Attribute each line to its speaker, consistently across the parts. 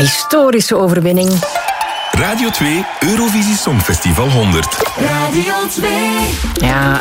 Speaker 1: historische overwinning.
Speaker 2: Radio 2 Eurovisie Songfestival 100.
Speaker 3: Radio 2.
Speaker 1: Ja,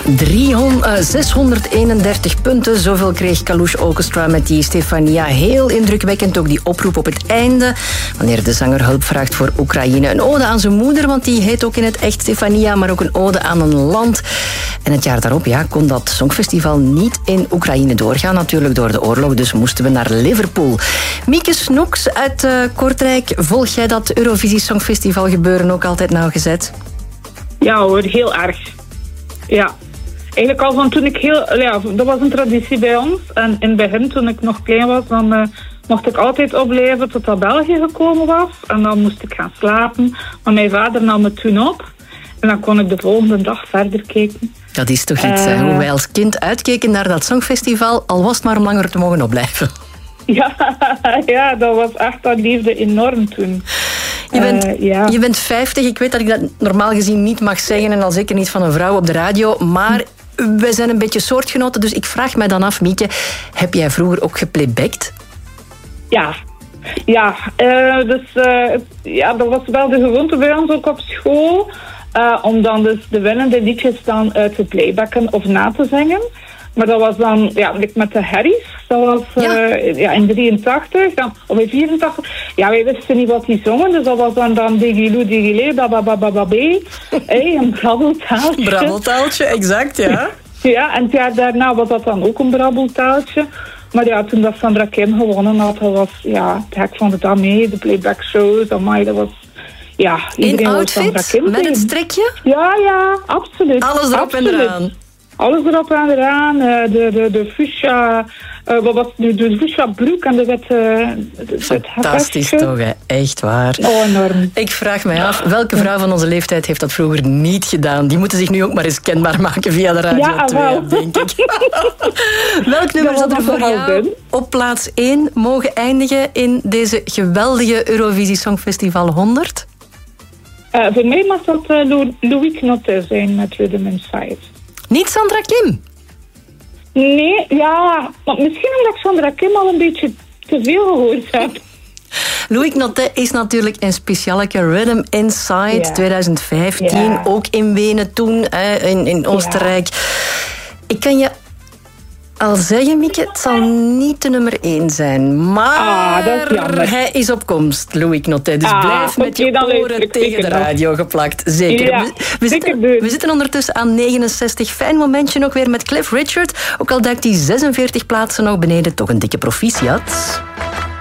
Speaker 1: 631 punten. Zoveel kreeg Kalush Orchestra met die Stefania. Heel indrukwekkend ook die oproep op het einde. Wanneer de zanger hulp vraagt voor Oekraïne. Een ode aan zijn moeder, want die heet ook in het echt Stefania. Maar ook een ode aan een land. En het jaar daarop kon dat Songfestival niet in Oekraïne doorgaan. Natuurlijk door de oorlog, dus moesten we naar Liverpool. Mieke Snoeks uit Kortrijk. Volg jij dat Eurovisie Songfestival gebeuren ook altijd nauwgezet?
Speaker 4: Ja hoor, heel erg. Ja. Eigenlijk al van toen ik dat was een traditie bij ons. En in het begin, toen ik nog klein was, dan mocht ik altijd opblijven tot dat België gekomen was. En dan moest ik gaan slapen. Maar mijn vader nam me toen op. En dan kon ik de volgende dag verder kijken.
Speaker 1: Dat is toch iets, hoe wij als kind uitkeken naar dat Songfestival, al was het maar om langer te mogen opblijven.
Speaker 4: Ja, dat was echt, dat leefde enorm toen.
Speaker 1: Je bent 50, ik weet dat ik dat normaal gezien niet mag zeggen en al zeker niet van een vrouw op de radio, maar wij zijn een beetje soortgenoten, dus ik vraag mij dan af, Mieke, heb jij vroeger ook geplaybacked?
Speaker 4: Ja, dat was wel de gewoonte bij ons ook op school, om dan dus de winnende liedjes dan te playbacken of na te zingen. Maar dat was dan, met de Harry's. Dat was in 83, of in 84. Ja, wij wisten niet wat die zongen. Dus dat was dan Digiloo, Digilé, bababababé. Een brabbeltaaltje.
Speaker 1: Brabbeltaaltje, exact, ja.
Speaker 4: Ja, en het jaar daarna was dat dan ook een brabbeltaaltje. Maar ja, toen dat Sandra Kim gewonnen had, dat was het hek van de dag mee. De playback shows, dat was... Ja,
Speaker 1: in outfit? Met het strikje?
Speaker 4: Ja, absoluut.
Speaker 1: Alles erop en eraan.
Speaker 4: Alles erop en eraan. De fuchsia... wat was nu? De fuchsia broek en de witte...
Speaker 1: Fantastisch toch, hè? Echt waar.
Speaker 4: Oh, enorm.
Speaker 1: Ik vraag mij af, welke vrouw van onze leeftijd heeft dat vroeger niet gedaan? Die moeten zich nu ook maar eens kenbaar maken via de Radio 2, denk ik. Welk nummer zou er voor jou op plaats 1 mogen eindigen in deze geweldige Eurovisie Songfestival 100?
Speaker 4: Voor mij mag dat Louis Knotte zijn met Rhythm Inside.
Speaker 1: Niet Sandra Kim?
Speaker 4: Nee, maar misschien omdat ik Sandra Kim al een beetje te veel gehoord heb.
Speaker 1: Louis Knotte is natuurlijk een specialeke Rhythm Inside 2015. Ook in Wenen toen, in Oostenrijk. Ik kan je al zeggen, Mieke, het zal niet de nummer 1 zijn. Maar
Speaker 4: dat is jammer.
Speaker 1: Hij is op komst, Louis Knotte. Dus blijf met je oren tegen de radio geplakt. Zeker.
Speaker 4: Ja,
Speaker 1: we zitten ondertussen aan 69. Fijn momentje nog weer met Cliff Richard. Ook al duikt hij 46 plaatsen nog beneden. Toch een dikke proficiat.